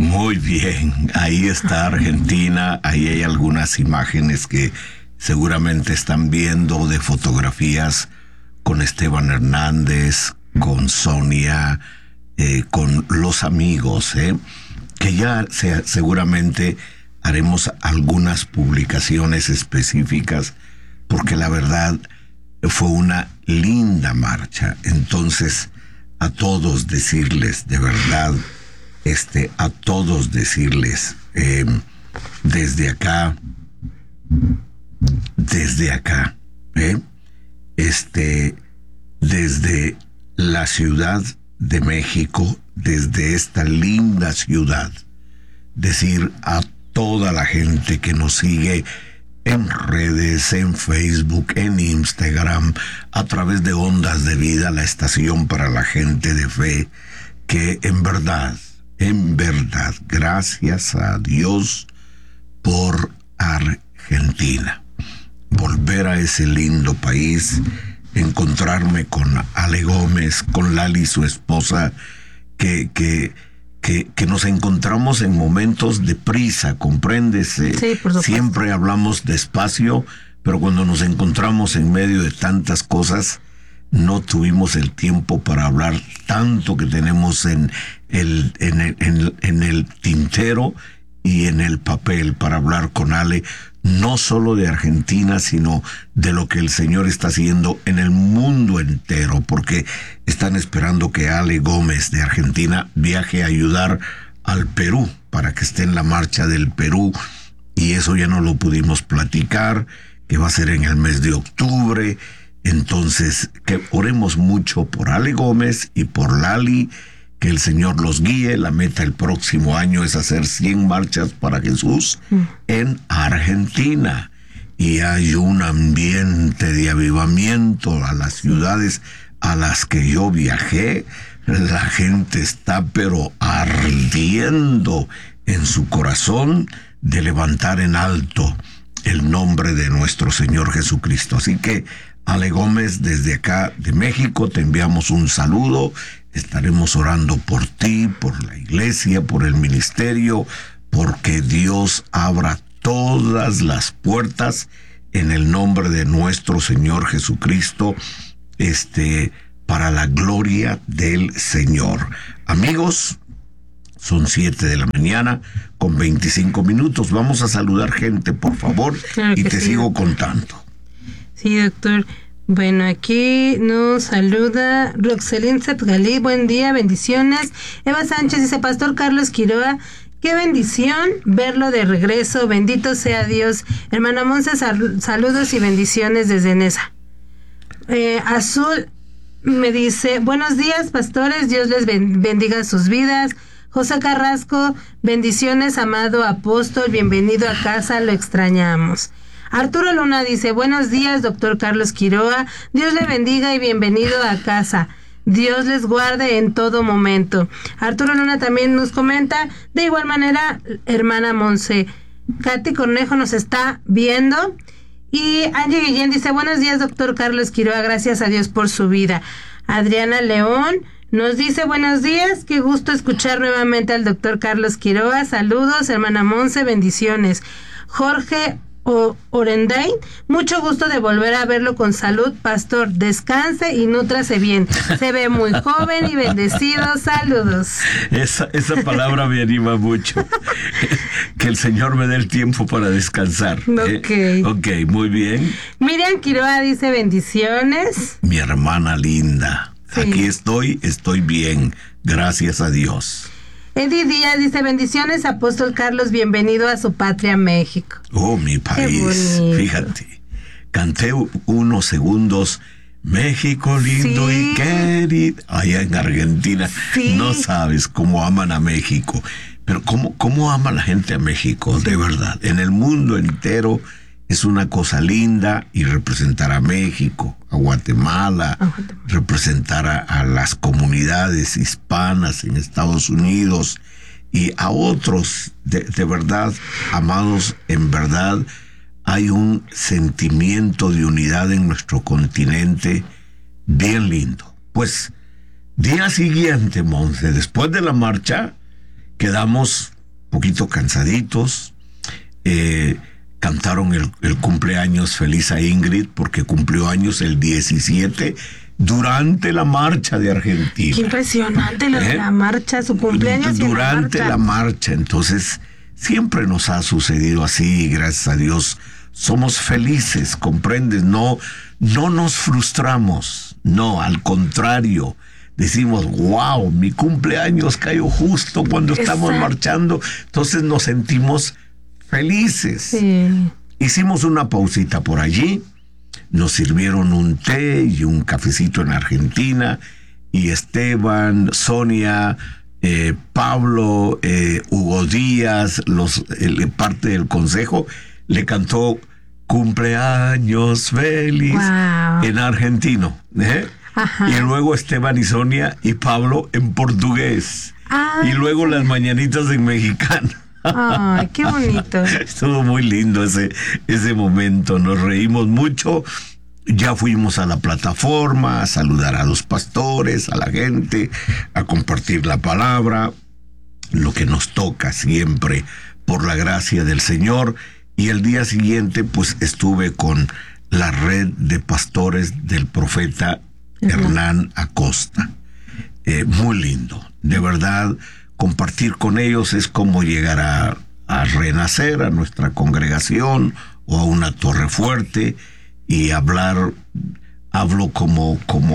Muy bien, ahí está Argentina, ahí hay algunas imágenes que seguramente están viendo de fotografías con Esteban Hernández, con Sonia, con los amigos, que ya seguramente haremos algunas publicaciones específicas, porque la verdad fue una linda marcha. Entonces, a todos decirles, de verdad, a todos decirles, desde acá, desde la Ciudad de México, desde esta linda ciudad, decir a toda la gente que nos sigue en redes, en Facebook, en Instagram, a través de Ondas de Vida, la estación para la gente de fe, que en verdad, gracias a Dios por Argentina. Volver a ese lindo país, encontrarme con Ale Gómez, con Lali, su esposa, que nos encontramos en momentos de prisa, ¿comprendes? Sí, por supuesto. Siempre hablamos despacio, pero cuando nos encontramos en medio de tantas cosas, no tuvimos el tiempo para hablar tanto que tenemos en el tintero y en el papel para hablar con Ale, no solo de Argentina, sino de lo que el Señor está haciendo en el mundo entero, porque están esperando que Ale Gómez de Argentina viaje a ayudar al Perú, para que esté en la marcha del Perú, y eso ya no lo pudimos platicar, que va a ser en el mes de octubre. Entonces, que oremos mucho por Ale Gómez y por Lali, que el Señor los guíe. La meta el próximo año es hacer 100 marchas para Jesús en Argentina. Y hay un ambiente de avivamiento a las ciudades a las que yo viajé. La gente está pero ardiendo en su corazón de levantar en alto el nombre de nuestro Señor Jesucristo. Así que, Ale Gómez, desde acá de México, te enviamos un saludo. Estaremos orando por ti, por la iglesia, por el ministerio, porque Dios abra todas las puertas en el nombre de nuestro Señor Jesucristo, para la gloria del Señor. Amigos, son 7:25 a.m. Vamos a saludar gente, por favor, claro, y te sí, sigo doctor. contando. Sí, doctor. Bueno, aquí nos saluda Roxelín Zetgalí. Buen día, bendiciones. Eva Sánchez dice: Pastor Carlos Quiroa, qué bendición verlo de regreso. Bendito sea Dios. Hermana Monse, saludos y bendiciones desde Nesa. Azul me dice: buenos días, pastores. Dios les bendiga sus vidas. José Carrasco, bendiciones, amado apóstol. Bienvenido a casa, lo extrañamos. Arturo Luna dice: buenos días, doctor Carlos Quiroa, Dios le bendiga y bienvenido a casa. Dios les guarde en todo momento. Arturo Luna también nos comenta, de igual manera, hermana Monse. Katy Cornejo nos está viendo. Y Angie Guillén dice: buenos días, doctor Carlos Quiroa, gracias a Dios por su vida. Adriana León nos dice: buenos días, qué gusto escuchar nuevamente al doctor Carlos Quiroa. Saludos, hermana Monse, bendiciones. Jorge Orendain, mucho gusto de volver a verlo con salud, pastor. Descanse y nútrase bien. Se ve muy joven y bendecido. Saludos. Esa palabra me anima mucho. Que el Señor me dé el tiempo para descansar. Ok, muy bien. Miriam Quiroa dice: bendiciones. Mi hermana linda. Sí. Aquí estoy bien. Gracias a Dios. Eddie Díaz dice: bendiciones, apóstol Carlos, bienvenido a su patria, México. Oh, mi país, fíjate, canté unos segundos, México lindo, sí, y querido, allá en Argentina, sí. No sabes cómo aman a México, pero cómo ama la gente a México, sí. De verdad, en el mundo entero es una cosa linda, y representar a México, a Guatemala, representar a las comunidades hispanas en Estados Unidos y a otros, de verdad, amados, en verdad hay un sentimiento de unidad en nuestro continente bien lindo. Pues, día siguiente, Monse, después de la marcha, quedamos un poquito cansaditos. Cantaron el cumpleaños feliz a Ingrid porque cumplió años el 17 durante la marcha de Argentina. Qué impresionante la marcha, su cumpleaños durante la marcha. Entonces, siempre nos ha sucedido así, gracias a Dios. Somos felices, ¿comprendes? No nos frustramos, no, al contrario. Decimos, wow, mi cumpleaños cayó justo cuando estamos marchando. Entonces nos sentimos felices. Sí. Hicimos una pausita por allí. Nos sirvieron un té y un cafecito en Argentina. Y Esteban, Sonia, Pablo, Hugo Díaz, parte del consejo, le cantó cumpleaños feliz en argentino. Y luego Esteban y Sonia y Pablo en portugués. Y luego las mañanitas en mexicano. ¡Ay, qué bonito! Estuvo muy lindo ese momento. Nos reímos mucho. Ya fuimos a la plataforma a saludar a los pastores, a la gente, a compartir la palabra, lo que nos toca siempre por la gracia del Señor. Y el día siguiente, pues, estuve con la red de pastores del profeta Hernán Acosta. Muy lindo. De verdad, compartir con ellos es como llegar a renacer a nuestra congregación o a una torre fuerte y hablo como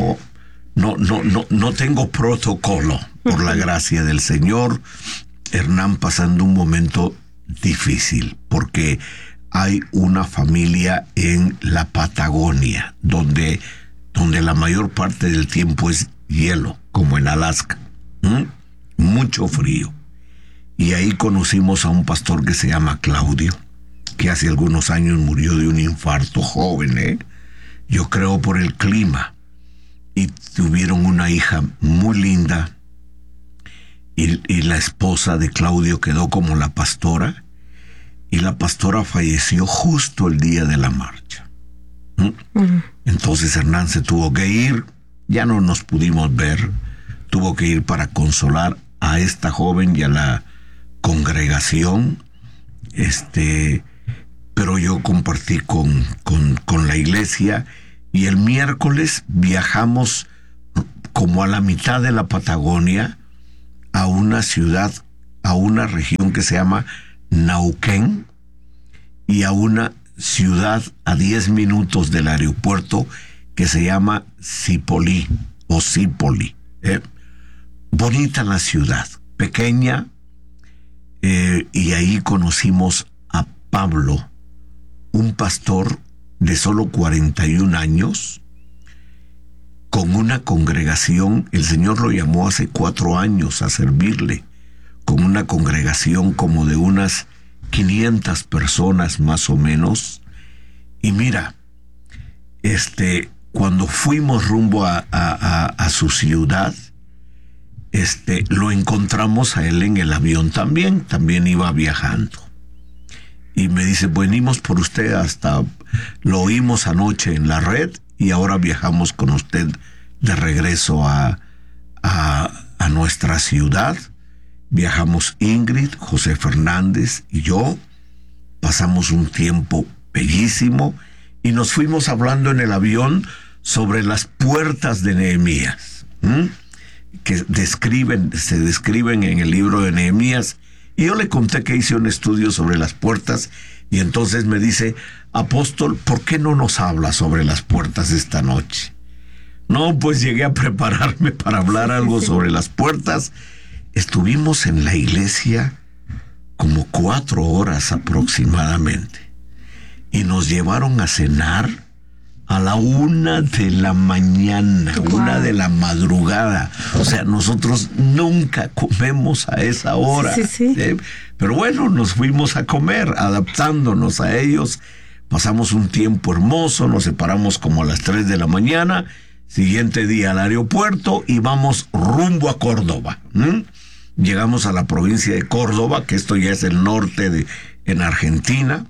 no tengo protocolo por la gracia del Señor. Hernán pasando un momento difícil porque hay una familia en la Patagonia donde la mayor parte del tiempo es hielo, como en Alaska. Mucho frío. Y ahí conocimos a un pastor que se llama Claudio, que hace algunos años murió de un infarto joven, yo creo por el clima. Y tuvieron una hija muy linda. Y la esposa de Claudio quedó como la pastora. Y la pastora falleció justo el día de la marcha. Entonces Hernán se tuvo que ir. Ya no nos pudimos ver. Tuvo que ir para consolar a esta joven y a la congregación. Pero yo compartí con la iglesia. Y el miércoles viajamos como a la mitad de la Patagonia a una ciudad, a una región que se llama Nauquén y a una ciudad a 10 minutos del aeropuerto que se llama Cipolí o Cipoli. Bonita la ciudad, pequeña, y ahí conocimos a Pablo, un pastor de solo 41 años, con una congregación. El Señor lo llamó hace 4 años a servirle, con una congregación como de unas 500 personas más o menos. Y mira, cuando fuimos rumbo a su ciudad, lo encontramos a él en el avión también iba viajando. Y me dice, venimos por usted lo oímos anoche en la red y ahora viajamos con usted de regreso a nuestra ciudad. Viajamos Ingrid, José Fernández y yo. Pasamos un tiempo bellísimo y nos fuimos hablando en el avión sobre las puertas de Nehemías, que se describen en el libro de Nehemías. Y yo le conté que hice un estudio sobre las puertas y entonces me dice, apóstol, ¿por qué no nos habla sobre las puertas esta noche? No, pues llegué a prepararme para hablar algo sobre las puertas. Estuvimos en la iglesia como 4 horas aproximadamente y nos llevaron a cenar a la 1 de la mañana, 1 de la madrugada. O sea, nosotros nunca comemos a esa hora. Pero bueno, nos fuimos a comer, adaptándonos a ellos. Pasamos un tiempo hermoso, nos separamos como a las 3 de la mañana. Siguiente día al aeropuerto y vamos rumbo a Córdoba. Llegamos a la provincia de Córdoba, que esto ya es el norte en Argentina.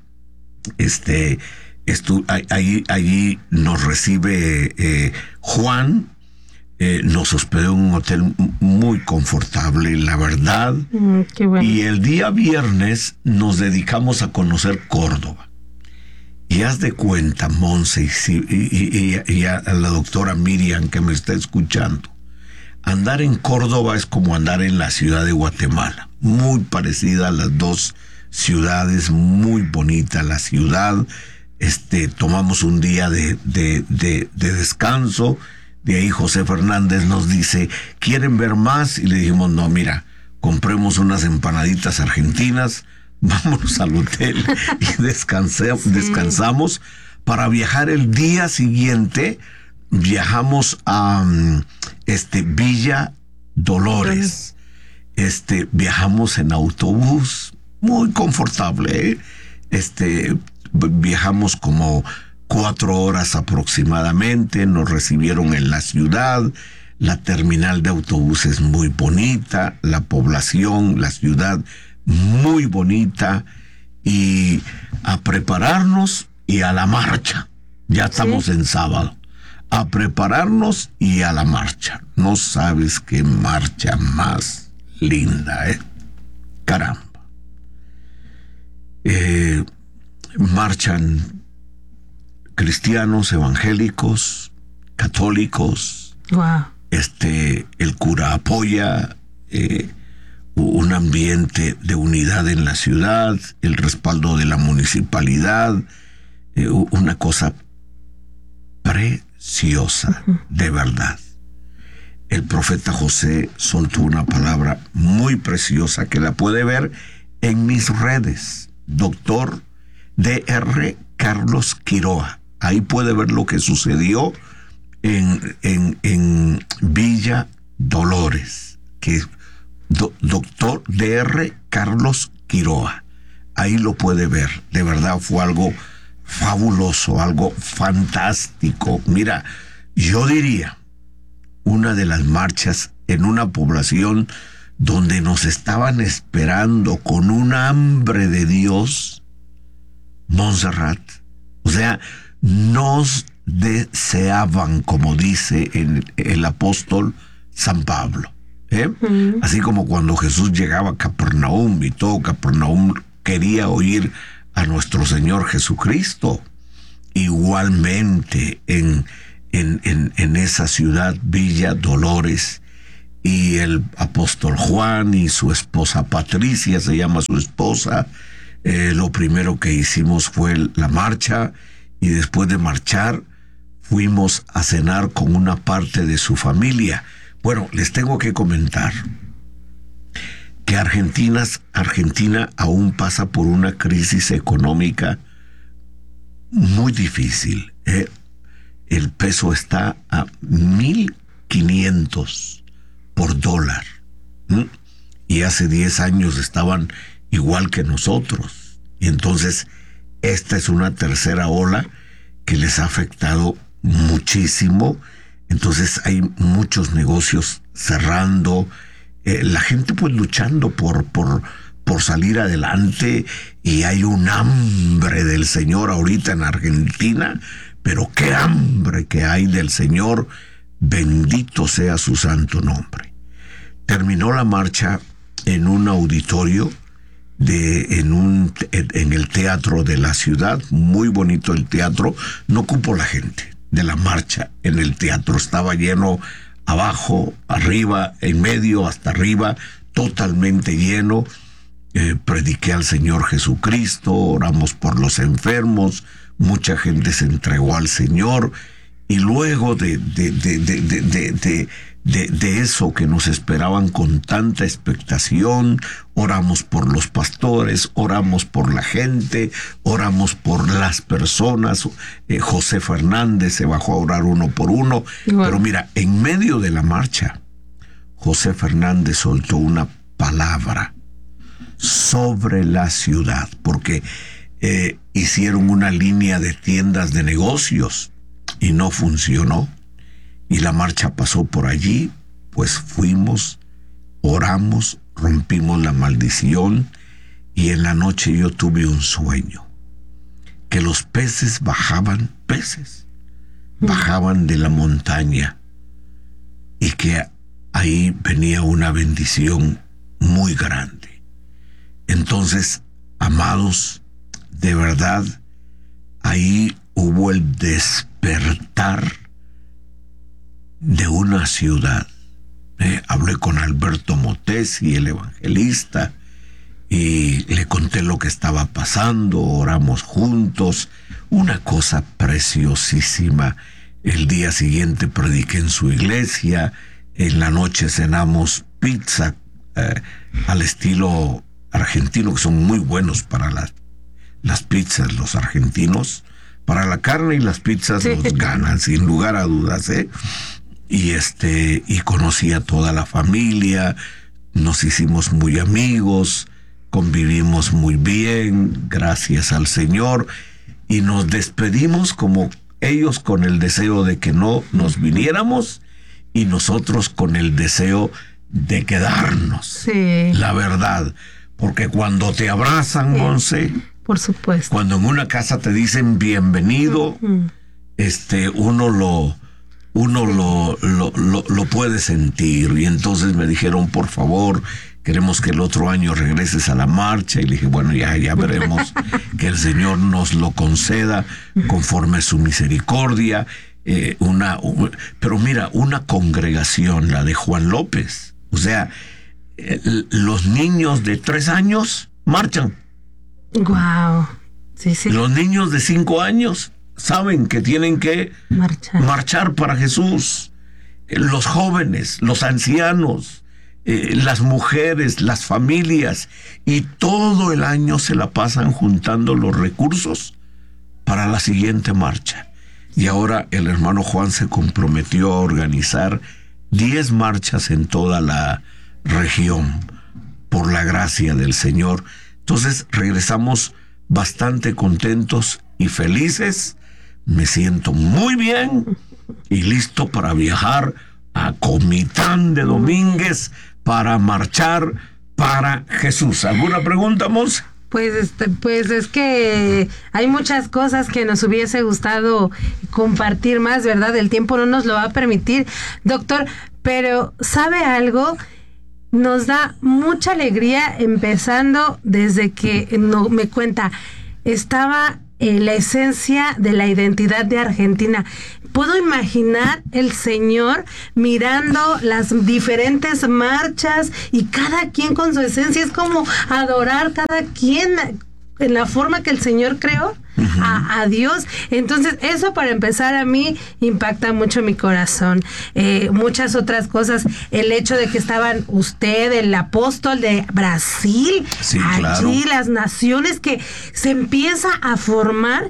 Allí nos recibe Juan, Nos hospedó en un hotel muy confortable, la verdad. Qué bueno. Y el día viernes nos dedicamos a conocer Córdoba. Y haz de cuenta, Monse, y a la doctora Miriam que me está escuchando, andar en Córdoba es como andar en la ciudad de Guatemala. Muy parecida a las dos ciudades, muy bonita la ciudad. Tomamos un día de descanso. De ahí José Fernández nos dice, ¿quieren ver más? Y le dijimos, no, mira, compremos unas empanaditas argentinas, vámonos al hotel y descansamos para viajar el día siguiente. Viajamos a Villa Dolores. Viajamos en autobús, muy confortable, viajamos como 4 horas aproximadamente, nos recibieron en la ciudad, la terminal de autobuses muy bonita, la población, la ciudad muy bonita, y a prepararnos y a la marcha. Ya estamos en sábado. A prepararnos y a la marcha. No sabes qué marcha más linda, Caramba. Marchan cristianos, evangélicos, católicos. Wow. El cura apoya, un ambiente de unidad en la ciudad, el respaldo de la municipalidad, una cosa preciosa, de verdad. El profeta José soltó una palabra muy preciosa que la puede ver en mis redes, Dr. Dr. Carlos Quiroa. Ahí puede ver lo que sucedió en Villa Dolores, que Dr. Dr. Carlos Quiroa. Ahí lo puede ver. De verdad fue algo fabuloso, algo fantástico. Mira, yo diría, una de las marchas en una población donde nos estaban esperando con un hambre de Dios, Montserrat. O sea, nos deseaban, como dice el apóstol San Pablo. Así como cuando Jesús llegaba a Capernaum y todo Capernaum quería oír a nuestro Señor Jesucristo. Igualmente en esa ciudad, Villa Dolores, y el apóstol Juan y su esposa Patricia, se llama su esposa, lo primero que hicimos fue la marcha, y después de marchar fuimos a cenar con una parte de su familia. Bueno, les tengo que comentar que Argentina aún pasa por una crisis económica muy difícil. El peso está a 1.500 por dólar. Y hace 10 años estaban igual que nosotros. Y entonces esta es una tercera ola que les ha afectado muchísimo. Entonces hay muchos negocios cerrando, la gente pues luchando por salir adelante, y hay un hambre del Señor ahorita en Argentina, pero qué hambre que hay del Señor, bendito sea su santo nombre. Terminó la marcha en un auditorio en el teatro de la ciudad, muy bonito el teatro. No cupo la gente de la marcha en el teatro, estaba lleno abajo, arriba, en medio, hasta arriba, totalmente lleno. Prediqué al Señor Jesucristo, oramos por los enfermos, mucha gente se entregó al Señor, y luego de eso que nos esperaban con tanta expectación, oramos por los pastores, oramos por la gente, oramos por las personas. José Fernández se bajó a orar uno por uno. Bueno. Pero mira, en medio de la marcha, José Fernández soltó una palabra sobre la ciudad, porque hicieron una línea de tiendas de negocios y no funcionó. Y la marcha pasó por allí, pues fuimos, oramos, rompimos la maldición, y en la noche yo tuve un sueño, que los peces bajaban de la montaña, y que ahí venía una bendición muy grande. Entonces, amados, de verdad, ahí hubo el despertar de una ciudad. Hablé con Alberto Motesi, el evangelista, y le conté lo que estaba pasando, oramos juntos, una cosa preciosísima. El día siguiente prediqué en su iglesia, en la noche cenamos pizza al estilo argentino, que son muy buenos para las pizzas, los argentinos. Para la carne y las pizzas los ganan, sin lugar a dudas, Y conocí a toda la familia, nos hicimos muy amigos, convivimos muy bien, gracias al Señor, y nos despedimos como ellos con el deseo de que no nos viniéramos y nosotros con el deseo de quedarnos. Sí. La verdad, porque cuando te abrazan, Monse, por supuesto, cuando en una casa te dicen bienvenido, uno lo puede sentir. Y entonces me dijeron, por favor, queremos que el otro año regreses a la marcha. Y le dije, bueno, ya veremos que el Señor nos lo conceda conforme a su misericordia. Pero mira, una congregación, la de Juan López, o sea, los niños de 3 años marchan. Wow. Sí. Los niños de 5 años saben que tienen que marchar para Jesús. Los jóvenes, los ancianos, las mujeres, las familias, y todo el año se la pasan juntando los recursos para la siguiente marcha. Y ahora el hermano Juan se comprometió a organizar 10 marchas en toda la región, por la gracia del Señor. Entonces regresamos bastante contentos y felices. Me siento muy bien y listo para viajar a Comitán de Domínguez para marchar para Jesús. ¿Alguna pregunta, Monse? Pues es que hay muchas cosas que nos hubiese gustado compartir más, ¿verdad? El tiempo no nos lo va a permitir, doctor, pero ¿sabe algo? Nos da mucha alegría, empezando desde que me cuenta, estaba la esencia de la identidad de Argentina. Puedo imaginar el Señor mirando las diferentes marchas y cada quien con su esencia. Es como adorar cada quien en la forma que el Señor creó a Dios. Entonces, eso, para empezar, a mí impacta mucho mi corazón. Muchas otras cosas, el hecho de que estaban usted, el apóstol de Brasil, sí, allí, claro, las naciones, que se empieza a formar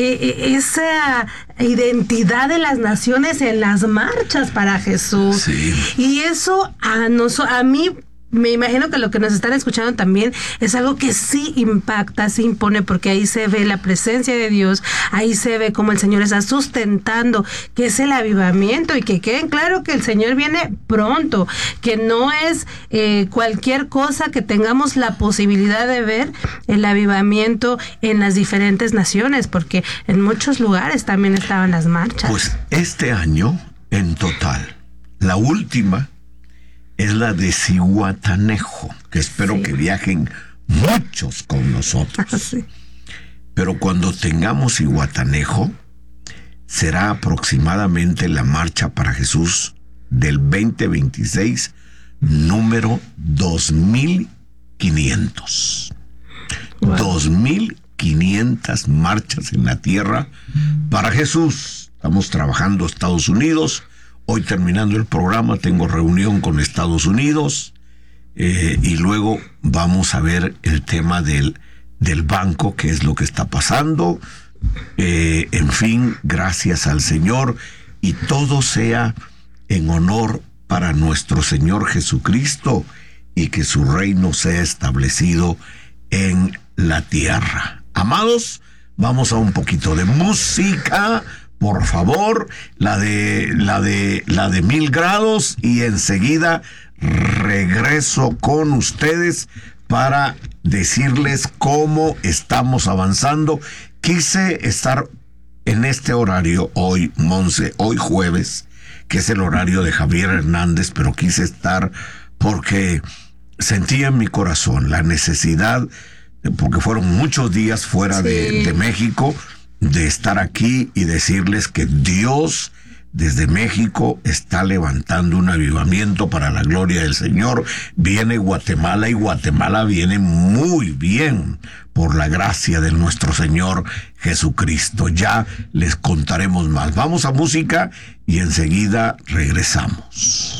esa identidad de las naciones en las marchas para Jesús. Sí. Y eso a mí, me imagino que lo que nos están escuchando también es algo que sí impacta, sí impone, porque ahí se ve la presencia de Dios, ahí se ve cómo el Señor está sustentando, que es el avivamiento, y que queden claro que el Señor viene pronto, que no es cualquier cosa, que tengamos la posibilidad de ver el avivamiento en las diferentes naciones, porque en muchos lugares también estaban las marchas. Pues este año, en total, la última es la de Zihuatanejo, que espero que viajen muchos con nosotros. Sí. Pero cuando tengamos Zihuatanejo, será aproximadamente la Marcha para Jesús del 2026, número 2500. Wow. 2500 marchas en la tierra para Jesús. Estamos trabajando Estados Unidos. Hoy, terminando el programa, tengo reunión con Estados Unidos, y luego vamos a ver el tema del banco, qué es lo que está pasando. En fin, gracias al Señor, y todo sea en honor para nuestro Señor Jesucristo, y que su reino sea establecido en la tierra. Amados, vamos a un poquito de música, por favor, la de 1000 grados, y enseguida regreso con ustedes para decirles cómo estamos avanzando. Quise estar en este horario, hoy, Monse, hoy jueves, que es el horario de Javier Hernández, pero quise estar porque sentía en mi corazón la necesidad, porque fueron muchos días fuera de México, de estar aquí y decirles que Dios desde México está levantando un avivamiento para la gloria del Señor. Viene Guatemala y Guatemala viene muy bien por la gracia de nuestro Señor Jesucristo. Ya les contaremos más. Vamos a música y enseguida regresamos.